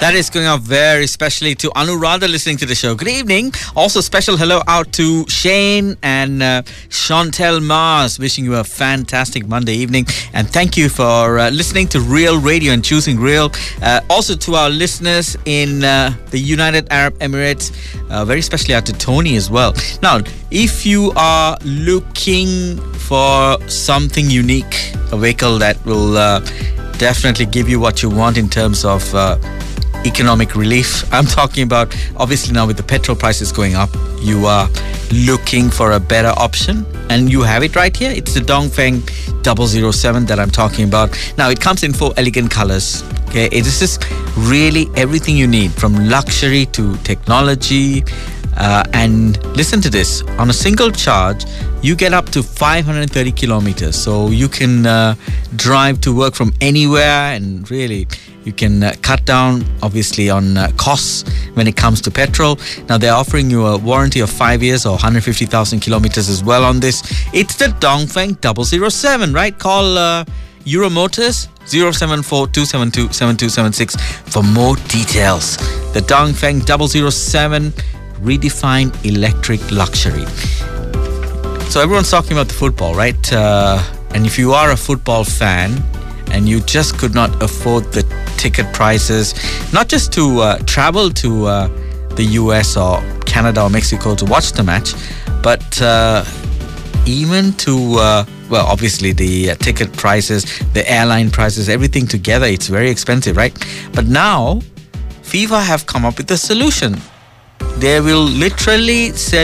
That is going out very specially to Anuradha listening to the show. Good evening. Also special hello out to Shane and Chantel Mars, wishing you a fantastic Monday evening. And thank you for listening to Real Radio and choosing Real. Also to our listeners in the United Arab Emirates, very especially out to Tony as well. Now, if you are looking for something unique, a vehicle that will definitely give you what you want in terms of economic relief. I'm talking about, obviously now with the petrol prices going up, you are looking for a better option, and you have it right here. It's the Dongfeng 007 that I'm talking about. Now, it comes in 4 elegant colors. Okay, it is just really everything you need, from luxury to technology. And listen to this, on a single charge, you get up to 530 kilometers. So you can drive to work from anywhere, and really you can cut down, obviously, on costs when it comes to petrol. Now, they're offering you a warranty of 5 years or 150,000 kilometers as well on this. It's the Dongfeng 007, right? Call Euro Motors 074-272-7276 for more details. The Dongfeng 007, redefined electric luxury. So everyone's talking about the football, right? And if you are a football fan and you just could not afford the ticket prices, not just to travel to the US or Canada or Mexico to watch the match, but even to, well, obviously the ticket prices, the airline prices, everything together, it's very expensive, right? But now, FIFA have come up with a solution. They will literally sell